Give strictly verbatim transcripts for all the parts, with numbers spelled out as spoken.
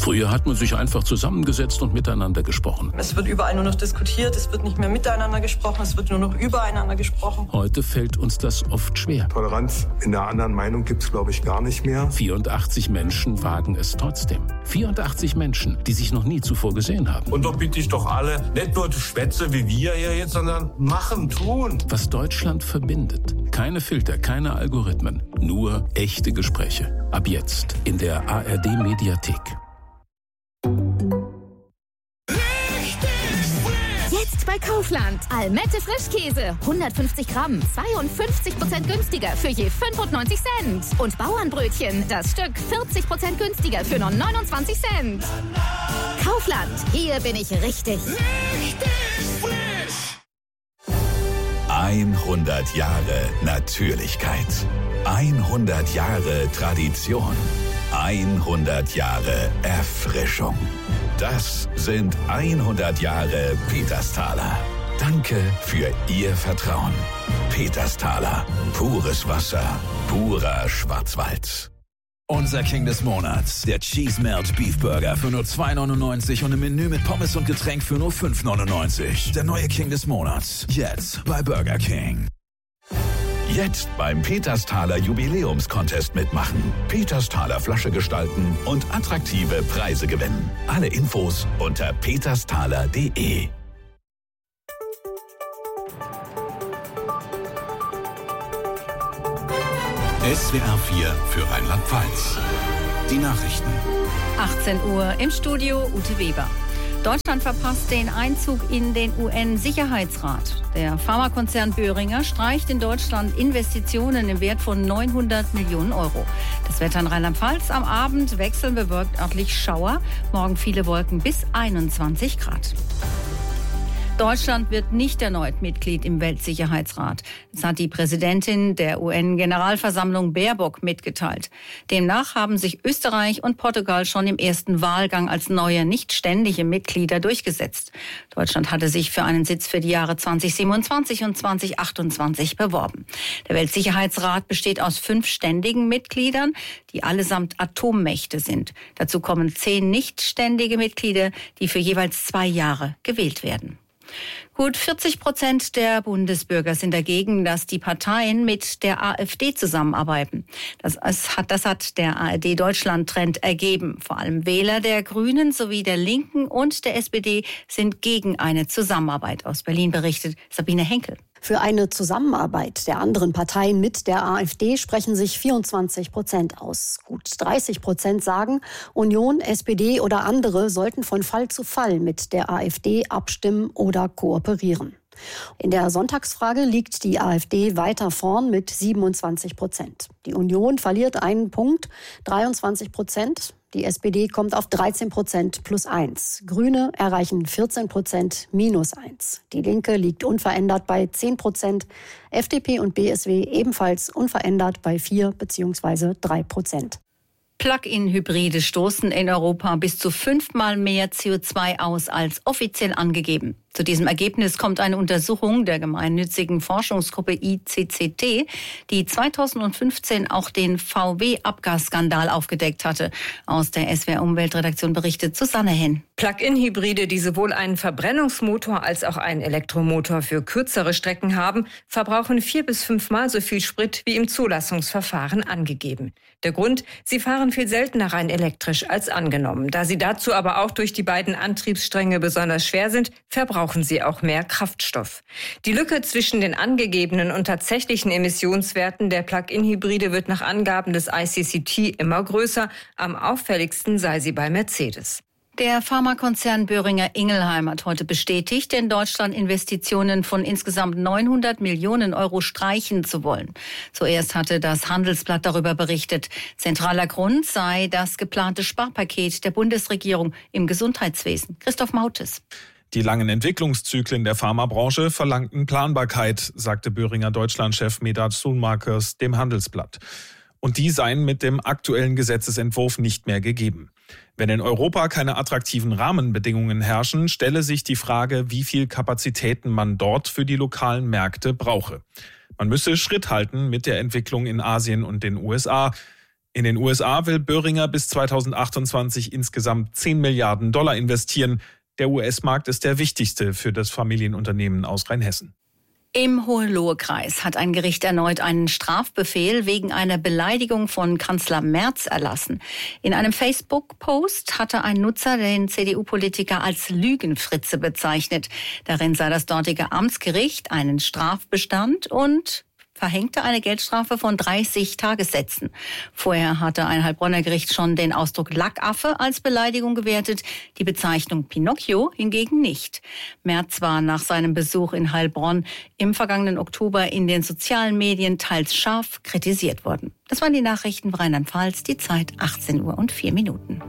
Früher hat man sich einfach zusammengesetzt und miteinander gesprochen. Es wird überall nur noch diskutiert, es wird nicht mehr miteinander gesprochen, es wird nur noch übereinander gesprochen. Heute fällt uns das oft schwer. Toleranz in der anderen Meinung gibt es, glaube ich, gar nicht mehr. vierundachtzig Menschen wagen es trotzdem. vierundachtzig Menschen, die sich noch nie zuvor gesehen haben. Und doch bitte ich doch alle, nicht nur Schwätze wie wir hier jetzt, sondern machen, tun. Was Deutschland verbindet. Keine Filter, keine Algorithmen, nur echte Gespräche. Ab jetzt in der A R D-Mediathek. Jetzt bei Kaufland. Almette Frischkäse. hundertfünfzig Gramm. zweiundfünfzig Prozent günstiger für je fünfundneunzig Cent. Und Bauernbrötchen. Das Stück vierzig Prozent günstiger für nur neunundzwanzig Cent. Kaufland. Hier bin ich richtig. Richtig frisch. hundert Jahre Natürlichkeit. hundert Jahre Tradition. hundert Jahre Erfrischung. Das sind hundert Jahre Petersthaler. Danke für Ihr Vertrauen. Petersthaler. Pures Wasser. Purer Schwarzwald. Unser King des Monats, der Cheese Melt Beef Burger für nur zwei neunundneunzig und im Menü mit Pommes und Getränk für nur fünf neunundneunzig. Der neue King des Monats, jetzt bei Burger King. Jetzt beim Petersthaler Jubiläumscontest mitmachen. Petersthaler Flasche gestalten und attraktive Preise gewinnen. Alle Infos unter petersthaler punkt de. S W R vier für Rheinland-Pfalz. Die Nachrichten. achtzehn Uhr im Studio Ute Weber. Deutschland verpasst den Einzug in den U N-Sicherheitsrat. Der Pharmakonzern Boehringer streicht in Deutschland Investitionen im Wert von neunhundert Millionen Euro. Das Wetter in Rheinland-Pfalz: am Abend wechseln bewölkt örtlich Schauer. Morgen viele Wolken bis einundzwanzig Grad. Deutschland wird nicht erneut Mitglied im Weltsicherheitsrat. Das hat die Präsidentin der U N-Generalversammlung Baerbock mitgeteilt. Demnach haben sich Österreich und Portugal schon im ersten Wahlgang als neue nicht-ständige Mitglieder durchgesetzt. Deutschland hatte sich für einen Sitz für die Jahre zweitausendsiebenundzwanzig und zweitausendachtundzwanzig beworben. Der Weltsicherheitsrat besteht aus fünf ständigen Mitgliedern, die allesamt Atommächte sind. Dazu kommen zehn nicht-ständige Mitglieder, die für jeweils zwei Jahre gewählt werden. Gut vierzig Prozent der Bundesbürger sind dagegen, dass die Parteien mit der AfD zusammenarbeiten. Das hat, das hat der A R D-Deutschland-Trend ergeben. Vor allem Wähler der Grünen sowie der Linken und der S P D sind gegen eine Zusammenarbeit. Aus Berlin berichtet Sabine Henkel. Für eine Zusammenarbeit der anderen Parteien mit der AfD sprechen sich vierundzwanzig Prozent aus. Gut dreißig Prozent sagen, Union, S P D oder andere sollten von Fall zu Fall mit der AfD abstimmen oder kooperieren. In der Sonntagsfrage liegt die AfD weiter vorn mit siebenundzwanzig Prozent. Die Union verliert einen Punkt, dreiundzwanzig Prozent. Die S P D kommt auf dreizehn Prozent plus eins. Grüne erreichen vierzehn Prozent minus eins. Die Linke liegt unverändert bei zehn Prozent. F D P und B S W ebenfalls unverändert bei vier bzw. drei Prozent. Plug-in-Hybride stoßen in Europa bis zu fünfmal mehr C O zwei aus als offiziell angegeben. Zu diesem Ergebnis kommt eine Untersuchung der gemeinnützigen Forschungsgruppe I C C T, die zweitausendfünfzehn auch den V W-Abgasskandal aufgedeckt hatte. Aus der S W R-Umweltredaktion berichtet Susanne Henn. Plug-in-Hybride, die sowohl einen Verbrennungsmotor als auch einen Elektromotor für kürzere Strecken haben, verbrauchen vier bis fünfmal so viel Sprit wie im Zulassungsverfahren angegeben. Der Grund: sie fahren viel seltener rein elektrisch als angenommen. Da sie dazu aber auch durch die beiden Antriebsstränge besonders schwer sind, verbrauchen sie auch mehr Kraftstoff. Die Lücke zwischen den angegebenen und tatsächlichen Emissionswerten der Plug-in-Hybride wird nach Angaben des I C C T immer größer. Am auffälligsten sei sie bei Mercedes. Der Pharmakonzern Boehringer Ingelheim hat heute bestätigt, in Deutschland Investitionen von insgesamt neunhundert Millionen Euro streichen zu wollen. Zuerst hatte das Handelsblatt darüber berichtet. Zentraler Grund sei das geplante Sparpaket der Bundesregierung im Gesundheitswesen. Christoph Mautes. Die langen Entwicklungszyklen der Pharmabranche verlangten Planbarkeit, sagte Boehringer Deutschlandchef Medard Schoenmakers dem Handelsblatt. Und die seien mit dem aktuellen Gesetzesentwurf nicht mehr gegeben. Wenn in Europa keine attraktiven Rahmenbedingungen herrschen, stelle sich die Frage, wie viel Kapazitäten man dort für die lokalen Märkte brauche. Man müsse Schritt halten mit der Entwicklung in Asien und den U S A. In den U S A will Böhringer bis zweitausendachtundzwanzig insgesamt zehn Milliarden Dollar investieren. Der U S-Markt ist der wichtigste für das Familienunternehmen aus Rheinhessen. Im Hohenlohe-Kreis hat ein Gericht erneut einen Strafbefehl wegen einer Beleidigung von Kanzler Merz erlassen. In einem Facebook-Post hatte ein Nutzer den C D U-Politiker als Lügenfritze bezeichnet. Darin sah das dortige Amtsgericht einen Strafbestand und verhängte eine Geldstrafe von dreißig Tagessätzen. Vorher hatte ein Heilbronner Gericht schon den Ausdruck Lackaffe als Beleidigung gewertet, die Bezeichnung Pinocchio hingegen nicht. Merz war nach seinem Besuch in Heilbronn im vergangenen Oktober in den sozialen Medien teils scharf kritisiert worden. Das waren die Nachrichten Rheinland-Pfalz, die Zeit achtzehn Uhr und vier Minuten.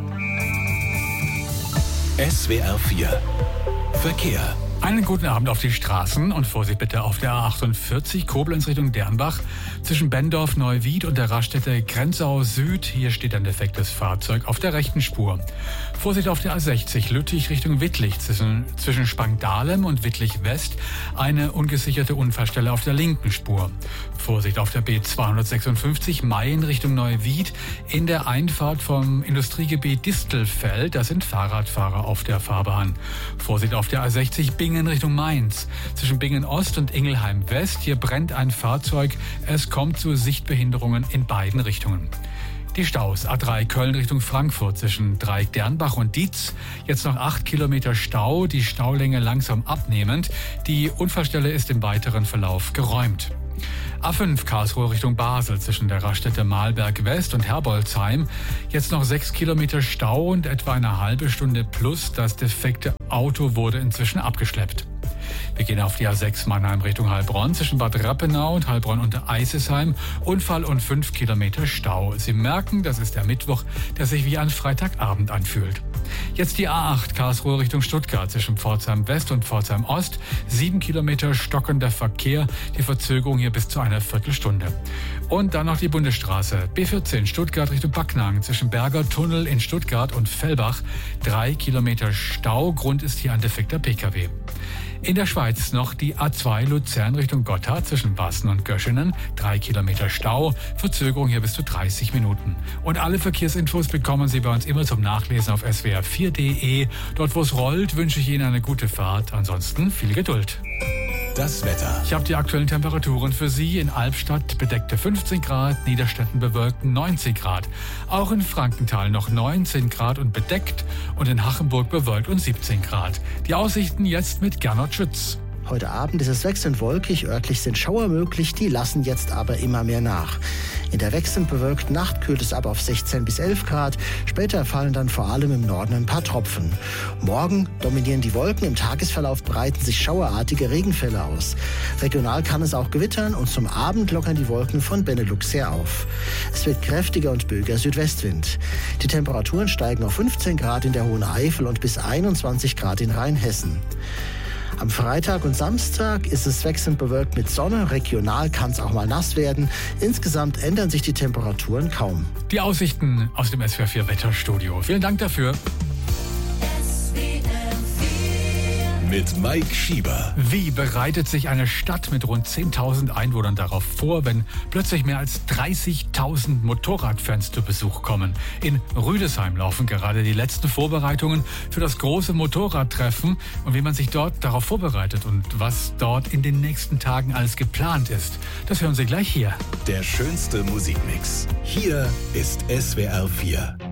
S W R vier Verkehr. Einen guten Abend auf die Straßen und Vorsicht bitte auf der A achtundvierzig Koblenz Richtung Dernbach zwischen Bendorf, Neuwied und der Raststätte Grenzau Süd. Hier steht ein defektes Fahrzeug auf der rechten Spur. Vorsicht auf der A sechzig Lüttich Richtung Wittlich zwischen, zwischen Spangdahlem und Wittlich West eine ungesicherte Unfallstelle auf der linken Spur. Vorsicht auf der B zweihundertsechsundfünfzig Mayen Richtung Neuwied in der Einfahrt vom Industriegebiet Distelfeld. Da sind Fahrradfahrer auf der Fahrbahn. Vorsicht auf der A sechzig Bingen Richtung Mainz. Zwischen Bingen Ost und Ingelheim West. Hier brennt ein Fahrzeug. Es kommt zu Sichtbehinderungen in beiden Richtungen. Die Staus. A drei Köln Richtung Frankfurt zwischen Dreieck-Dernbach und Dietz. Jetzt noch acht Kilometer Stau. Die Staulänge langsam abnehmend. Die Unfallstelle ist im weiteren Verlauf geräumt. A fünf Karlsruhe Richtung Basel zwischen der Raststätte Mahlberg West und Herbolzheim. Jetzt noch sechs Kilometer Stau und etwa eine halbe Stunde plus. Das defekte Auto wurde inzwischen abgeschleppt. Wir gehen auf die A sechs Mannheim Richtung Heilbronn zwischen Bad Rappenau und Heilbronn unter Eisesheim. Unfall und fünf Kilometer Stau. Sie merken, das ist der Mittwoch, der sich wie ein Freitagabend anfühlt. Jetzt die A acht Karlsruhe Richtung Stuttgart zwischen Pforzheim West und Pforzheim Ost. Sieben Kilometer stockender Verkehr. Die Verzögerung hier bis zu einer Viertelstunde. Und dann noch die Bundesstraße. B vierzehn Stuttgart Richtung Backnang zwischen Berger Tunnel in Stuttgart und Fellbach. Drei Kilometer Stau. Grund ist hier ein defekter Pkw. In der Schweiz noch die A zwei Luzern Richtung Gotthard zwischen Bassen und Göschenen. Drei Kilometer Stau, Verzögerung hier bis zu dreißig Minuten. Und alle Verkehrsinfos bekommen Sie bei uns immer zum Nachlesen auf S W R vier punkt de. Dort, wo es rollt, wünsche ich Ihnen eine gute Fahrt. Ansonsten viel Geduld. Das Wetter. Ich habe die aktuellen Temperaturen für Sie. In Albstadt bedeckte fünfzehn Grad, Niederstädten bewölkten neunzehn Grad. Auch in Frankenthal noch neunzehn Grad und bedeckt und in Hachenburg bewölkt und siebzehn Grad. Die Aussichten jetzt mit Gernot Schütz. Heute Abend ist es wechselnd wolkig, örtlich sind Schauer möglich, die lassen jetzt aber immer mehr nach. In der wechselnd bewölkten Nacht kühlt es ab auf sechzehn bis elf Grad, später fallen dann vor allem im Norden ein paar Tropfen. Morgen dominieren die Wolken, im Tagesverlauf breiten sich schauerartige Regenfälle aus. Regional kann es auch gewittern und zum Abend lockern die Wolken von Benelux her auf. Es wird kräftiger und böiger Südwestwind. Die Temperaturen steigen auf fünfzehn Grad in der Hohen Eifel und bis einundzwanzig Grad in Rheinhessen. Am Freitag und Samstag ist es wechselnd bewölkt mit Sonne. Regional kann es auch mal nass werden. Insgesamt ändern sich die Temperaturen kaum. Die Aussichten aus dem S W R vier Wetterstudio. Vielen Dank dafür. Mit Mike Schieber. Wie bereitet sich eine Stadt mit rund zehntausend Einwohnern darauf vor, wenn plötzlich mehr als dreißigtausend Motorradfans zu Besuch kommen? In Rüdesheim laufen gerade die letzten Vorbereitungen für das große Motorradtreffen und wie man sich dort darauf vorbereitet und was dort in den nächsten Tagen alles geplant ist. Das hören Sie gleich hier. Der schönste Musikmix. Hier ist S W R vier.